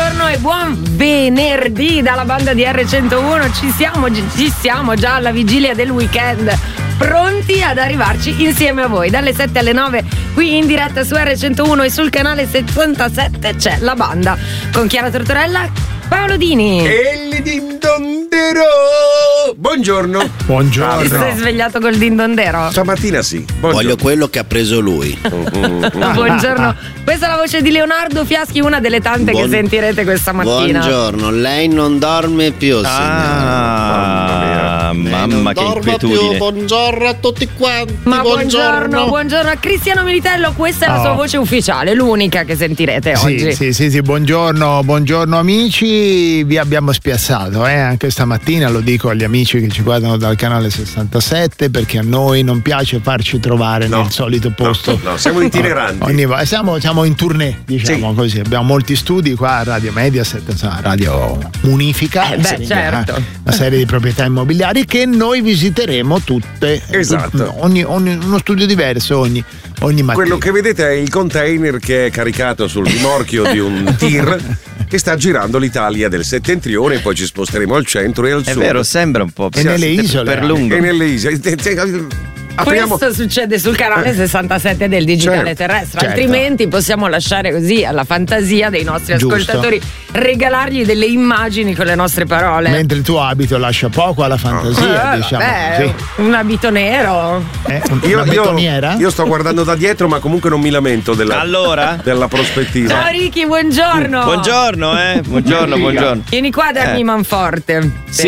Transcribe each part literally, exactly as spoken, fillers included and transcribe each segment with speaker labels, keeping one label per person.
Speaker 1: buongiorno e buon venerdì dalla banda di erre centouno. Ci siamo, ci siamo già alla vigilia del weekend, pronti ad arrivarci insieme a voi. Dalle sette alle nove qui in diretta su erre centouno e sul canale settantasette c'è la banda con Chiara Tortorella, Paolo Dini
Speaker 2: e il dindondero. Buongiorno.
Speaker 3: Buongiorno.
Speaker 1: Ti sei svegliato col dindondero?
Speaker 2: Stamattina sì.
Speaker 4: Buongiorno. Voglio quello che ha preso lui.
Speaker 1: Buongiorno. Questa è la voce di Leonardo Fiaschi, una delle tante Buon... che sentirete questa mattina.
Speaker 4: Buongiorno, lei non dorme più,
Speaker 3: ah,
Speaker 4: signora.
Speaker 3: Mamma che inquietudine.
Speaker 4: Più. Buongiorno a tutti quanti.
Speaker 1: Ma
Speaker 4: buongiorno.
Speaker 1: buongiorno, buongiorno a Cristiano Militello, questa è la
Speaker 3: oh.
Speaker 1: sua voce ufficiale, l'unica che sentirete
Speaker 3: sì,
Speaker 1: oggi.
Speaker 3: Sì, sì, sì, buongiorno, buongiorno amici, vi abbiamo spiazzato, eh? Anche stamattina, lo dico agli amici che ci guardano dal canale sessantasette, perché a noi non piace farci trovare no. nel solito posto.
Speaker 2: No, no, siamo itineranti.
Speaker 3: Ogni, siamo, siamo in tournée, diciamo sì. così. Abbiamo molti studi qua a Radio Mediaset, Radio Unifica,
Speaker 1: eh beh, certo.
Speaker 3: una serie di proprietà immobiliari che noi visiteremo tutte.
Speaker 2: Esatto.
Speaker 3: Ogni, ogni, uno studio diverso ogni, ogni mattina.
Speaker 2: Quello che vedete è il container che è caricato sul rimorchio di un tir che sta girando l'Italia del settentrione, poi ci sposteremo al centro e al
Speaker 5: è
Speaker 2: sud.
Speaker 5: È vero, sembra un po'
Speaker 3: e nelle isole
Speaker 5: per lungo.
Speaker 2: E nelle isole. Apriamo...
Speaker 1: Questo succede sul canale sessantasette del digitale
Speaker 2: certo,
Speaker 1: terrestre,
Speaker 3: certo.
Speaker 1: Altrimenti possiamo lasciare così alla fantasia dei nostri
Speaker 3: Giusto.
Speaker 1: ascoltatori, regalargli delle immagini con le nostre parole.
Speaker 3: Mentre il tuo abito lascia poco alla fantasia,
Speaker 1: eh,
Speaker 3: diciamo.
Speaker 1: vabbè,
Speaker 3: Sì.
Speaker 1: un abito nero.
Speaker 3: Eh, un,
Speaker 2: io,
Speaker 3: una
Speaker 2: io,
Speaker 3: betoniera?
Speaker 2: io sto guardando da dietro, ma comunque non mi lamento della,
Speaker 5: allora?
Speaker 2: della prospettiva.
Speaker 1: Ciao Ricky, buongiorno.
Speaker 5: Buongiorno, eh. Buongiorno, buongiorno.
Speaker 1: Vieni qua a darmi
Speaker 5: eh.
Speaker 1: manforte.
Speaker 5: Sì,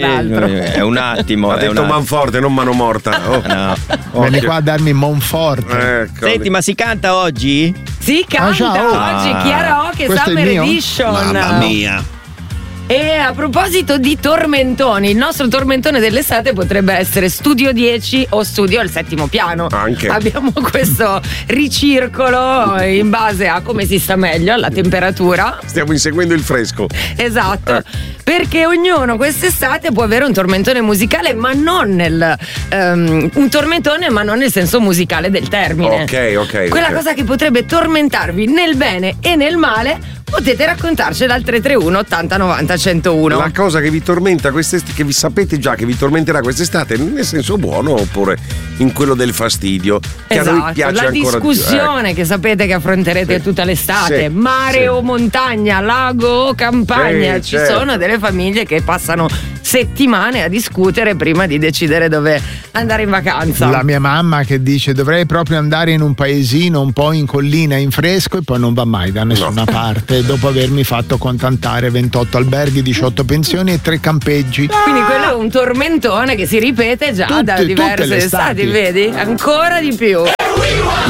Speaker 5: è un attimo.
Speaker 2: Ha
Speaker 5: è
Speaker 2: detto
Speaker 5: un
Speaker 2: manforte, non mano morta. Oh.
Speaker 5: No.
Speaker 3: Vieni qua a darmi Monforte.
Speaker 2: Ecco.
Speaker 5: Senti, ma si canta oggi?
Speaker 1: Si canta
Speaker 3: ah,
Speaker 1: oggi Chiara Oche
Speaker 3: Questo
Speaker 1: Summer
Speaker 3: è mio?
Speaker 1: Edition.
Speaker 4: Mamma mia.
Speaker 1: E a proposito di tormentoni, il nostro tormentone dell'estate potrebbe essere Studio dieci o Studio al settimo piano.
Speaker 2: Anche.
Speaker 1: Abbiamo questo ricircolo in base a come si sta meglio, alla temperatura.
Speaker 2: Stiamo inseguendo il fresco.
Speaker 1: Esatto.
Speaker 2: Eh.
Speaker 1: Perché ognuno quest'estate può avere un tormentone musicale, ma non nel um, un tormentone, ma non nel senso musicale del termine.
Speaker 2: Ok, ok.
Speaker 1: Quella
Speaker 2: okay.
Speaker 1: cosa che potrebbe tormentarvi nel bene e nel male, potete raccontarcela al tre tre uno ottanta novanta centouno.
Speaker 2: La cosa che vi tormenta quest'estate, che vi sapete già che vi tormenterà quest'estate, nel senso buono oppure in quello del fastidio, che
Speaker 1: esatto,
Speaker 2: a noi piace
Speaker 1: la
Speaker 2: ancora
Speaker 1: discussione
Speaker 2: più. Eh.
Speaker 1: che sapete che affronterete
Speaker 2: Sì.
Speaker 1: tutta l'estate,
Speaker 2: Sì.
Speaker 1: mare
Speaker 2: Sì.
Speaker 1: o montagna, lago o campagna,
Speaker 2: Sì,
Speaker 1: ci
Speaker 2: certo.
Speaker 1: sono delle famiglie che passano settimane a discutere prima di decidere dove andare in vacanza.
Speaker 3: La mia mamma che dice dovrei proprio andare in un paesino un po' in collina, in fresco, e poi non va mai da nessuna no. parte, dopo avermi fatto contantare ventotto alberghi, diciotto pensioni e tre campeggi.
Speaker 1: Quindi quello è un tormentone che si ripete già
Speaker 3: Tutte,
Speaker 1: da diverse estati, vedi? Ancora di più.